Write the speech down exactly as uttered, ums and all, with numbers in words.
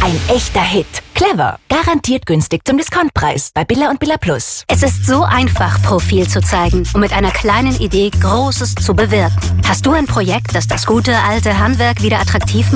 Ein echter Hit. Clever. Garantiert günstig zum Discountpreis bei Billa und Billa Plus. Es ist so einfach, Profil zu zeigen, um mit einer kleinen Idee Großes zu bewirken. Hast du ein Projekt, das das gute alte Handwerk wieder attraktiv macht?